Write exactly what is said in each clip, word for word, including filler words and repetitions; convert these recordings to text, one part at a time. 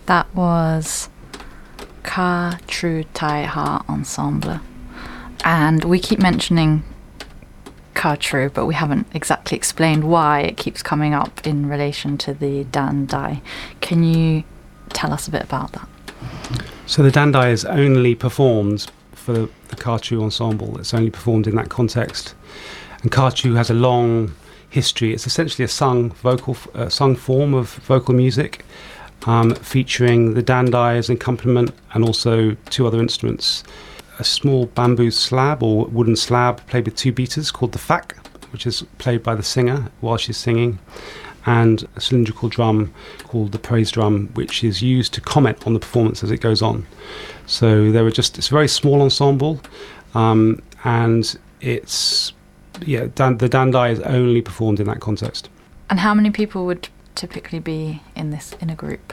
That was Ka Tru Tai Ha Ensemble. And we keep mentioning Ka Tru, but we haven't exactly explained why it keeps coming up in relation to the Dan Dai. Can you tell us a bit about that? So the Dan Dai is only performed for the, the Ka Tru ensemble. It's only performed in that context. And Ka Tru has a long history. It's essentially a sung vocal, uh, sung form of vocal music, um, featuring the Dan Dai as an accompaniment and also two other instruments. A small bamboo slab or wooden slab played with two beaters called the phak, which is played by the singer while she's singing, and a cylindrical drum called the praise drum, which is used to comment on the performance as it goes on. So there were just it's a very small ensemble, um, and it's yeah Dan, the Dan Dai is only performed in that context. And how many people would typically be in this in a group?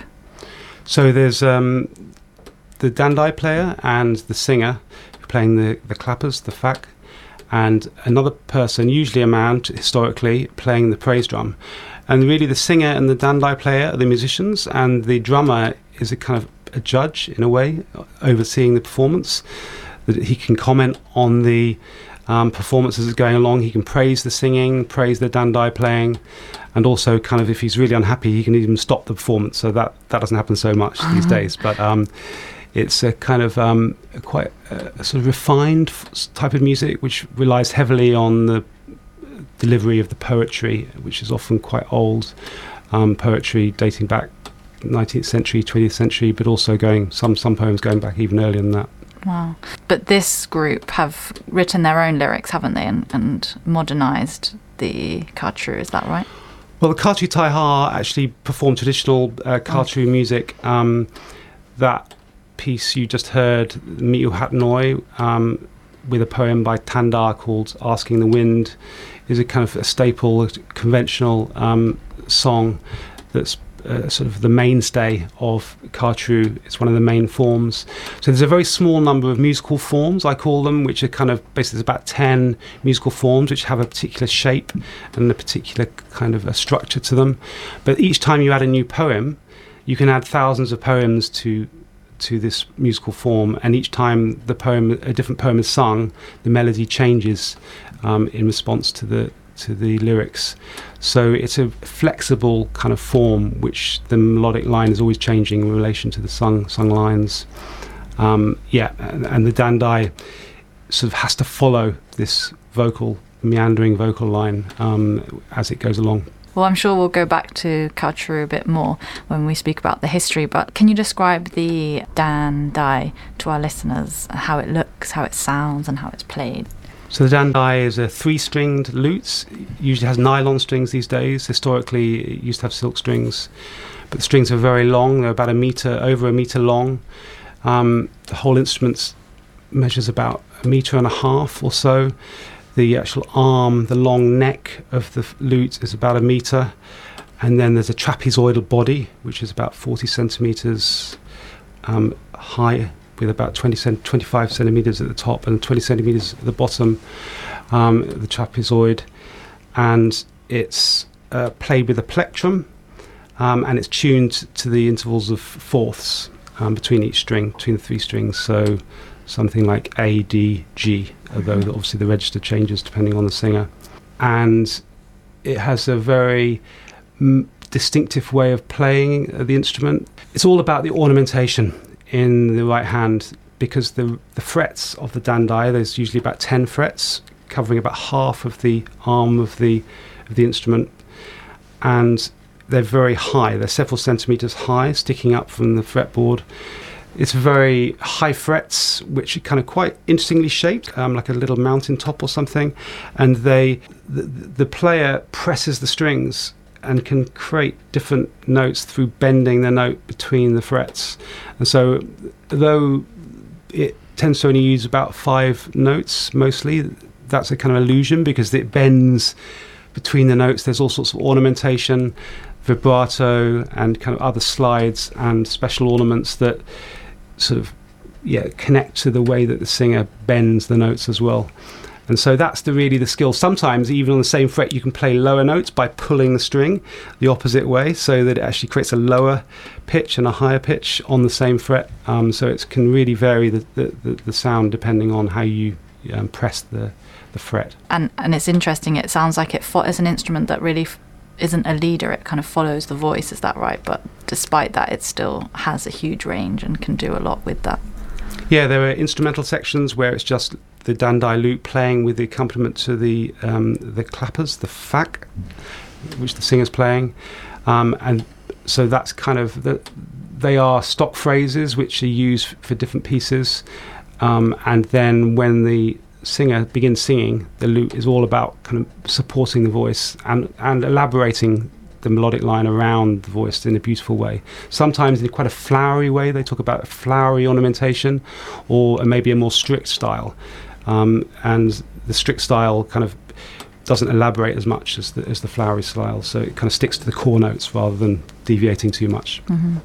So there's um, the Dan Dai player and the singer playing the, the clappers, the phak, and another person, usually a man historically, playing the praise drum. And really the singer and the Dan Dai player are the musicians, and the drummer is a kind of a judge in a way, overseeing the performance. That he can comment on the um, performance as it's going along. He can praise the singing, praise the Dan Dai playing, and also kind of if he's really unhappy, he can even stop the performance. So that, that doesn't happen so much uh-huh. these days. But um, it's a kind of um, a quite uh, a sort of refined f- type of music which relies heavily on the delivery of the poetry, which is often quite old um, poetry dating back nineteenth century, twentieth century, but also going some some poems going back even earlier than that. Wow. But this group have written their own lyrics, haven't they, and, and modernised the Ka Tru, is that right? Well, the Ka Tru Tai Ha actually performed traditional uh, Ka Tru oh. music. Um, that piece you just heard, Mi'u Hat Noi, um, with a poem by Tandar called Asking the Wind, is a kind of a staple, a conventional um, song that's uh, sort of the mainstay of Ka Tru. It's one of the main forms. So there's a very small number of musical forms, I call them, which are kind of, basically there's about ten musical forms which have a particular shape and a particular kind of a structure to them. But each time you add a new poem, you can add thousands of poems to to this musical form, and each time the poem, a different poem is sung, the melody changes um, in response to the to the lyrics. So it's a flexible kind of form, which the melodic line is always changing in relation to the sung sung lines. Um, yeah, and, and the Dan Dai sort of has to follow this vocal meandering vocal line um, as it goes along. Well, I'm sure we'll go back to Ka Tru a bit more when we speak about the history, but can you describe the Dan Dai to our listeners, how it looks, how it sounds, and how it's played? So the Dan Dai is a three-stringed lute. It usually has nylon strings these days. Historically, it used to have silk strings, but the strings are very long. They're about a metre, over a metre long. Um, the whole instrument measures about a metre and a half or so. The actual arm, the long neck of the lute is about a metre, and then there's a trapezoidal body which is about forty centimetres um, high, with about twenty cent- twenty-five centimetres at the top and twenty centimetres at the bottom, um, the trapezoid, and it's uh, played with a plectrum, um, and it's tuned to the intervals of fourths um, between each string, between the three strings. So something like A, D, G, although mm-hmm. obviously the register changes depending on the singer. And it has a very m- distinctive way of playing uh, the instrument. It's all about the ornamentation in the right hand, because the the frets of the Dan Dai, there's usually about ten frets covering about half of the arm of the of the instrument, and they're very high. They're several centimetres high, sticking up from the fretboard. It's very high frets, which are kind of quite interestingly shaped, um, like a little mountain top or something. And they, the, the player presses the strings and can create different notes through bending the note between the frets. And so, though it tends to only use about five notes mostly, that's a kind of illusion because it bends between the notes. There's all sorts of ornamentation, vibrato, and kind of other slides and special ornaments that sort of yeah connect to the way that the singer bends the notes as well. And so that's the really the skill. Sometimes even on the same fret you can play lower notes by pulling the string the opposite way, so that it actually creates a lower pitch and a higher pitch on the same fret. Um, so it can really vary the, the, the, the sound depending on how you um, press the, the fret. And and it's interesting, it sounds like it fo- as an instrument that really f- isn't a leader, it kind of follows the voice, is that right? But despite that, it still has a huge range and can do a lot with that. Yeah, there are instrumental sections where it's just the dandai lute playing with the accompaniment to the um, the clappers, the fac, which the singer's playing, um, and so that's kind of the, they are stock phrases which are used for different pieces, um, and then when the singer begins singing, the lute is all about kind of supporting the voice and and elaborating the melodic line around the voice in a beautiful way. Sometimes in quite a flowery way. They talk about flowery ornamentation, or maybe a more strict style. Um, and the strict style kind of doesn't elaborate as much as the, as the flowery style, so it kind of sticks to the core notes rather than deviating too much. Mm-hmm.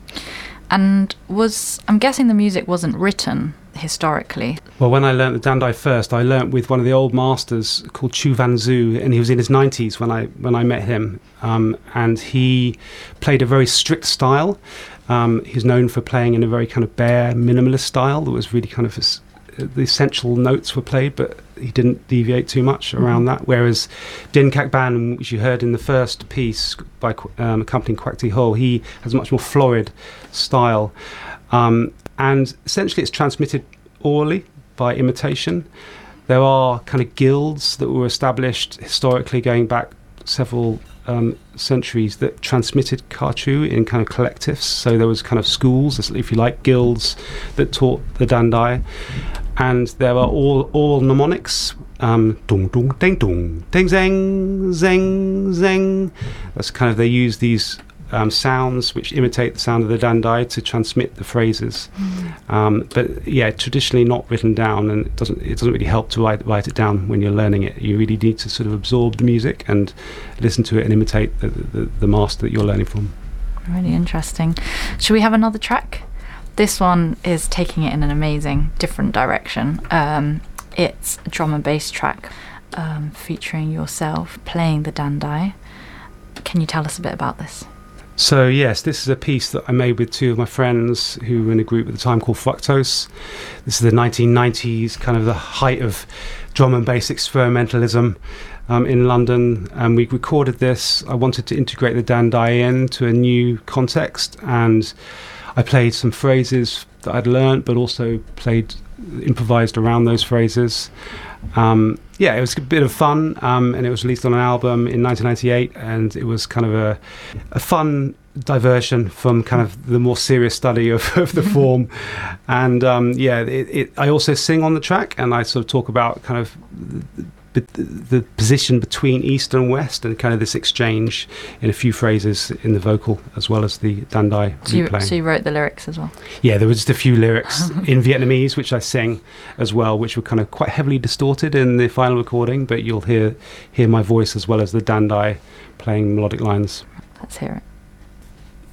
And was, I'm guessing the music wasn't written historically. Well, when I learnt the dandai first, I learnt with one of the old masters called Chu Van Zhu, and he was in his nineties when I when I met him, um, and he played a very strict style. Um, he's known for playing in a very kind of bare, minimalist style that was really kind of his, the essential notes were played, but he didn't deviate too much around that. Whereas Din Kak Ban, which you heard in the first piece by um, accompanying Kwak Ti Ho, he has a much more florid style. Um, and essentially it's transmitted orally by imitation. There are kind of guilds that were established historically going back several um, centuries that transmitted Kha-Tru in kind of collectives. So there was kind of schools, if you like, guilds that taught the dandai. And there are all all mnemonics, um, dung dung ding dung, ding zeng zeng zeng. That's kind of, they use these um, sounds which imitate the sound of the dandai to transmit the phrases. Mm. Um, but yeah, traditionally not written down, and it doesn't it doesn't really help to write write it down when you're learning it. You really need to sort of absorb the music and listen to it and imitate the the, the master that you're learning from. Really interesting. Should we have another track? This one is taking it in an amazing different direction. Um, it's a drum and bass track um, featuring yourself playing the dandai. Can you tell us a bit about this? So yes, this is a piece that I made with two of my friends who were in a group at the time called Fructose. This is the nineteen nineties, kind of the height of drum and bass experimentalism um, in London, and we recorded this. I wanted to integrate the dandai into a new context, and I played some phrases that I'd learnt, but also played, improvised around those phrases. Um, yeah, it was a bit of fun, um, and it was released on an album in nineteen ninety-eight, and it was kind of a, a fun diversion from kind of the more serious study of, of the form. And um, yeah, it, it, I also sing on the track, and I sort of talk about kind of the, the, the position between East and West, and kind of this exchange in a few phrases in the vocal as well as the dandai so you, replaying. So you wrote the lyrics as well? Yeah, there were just a few lyrics in Vietnamese which I sing as well, which were kind of quite heavily distorted in the final recording, but you'll hear hear my voice as well as the dandai playing melodic lines. Let's hear it.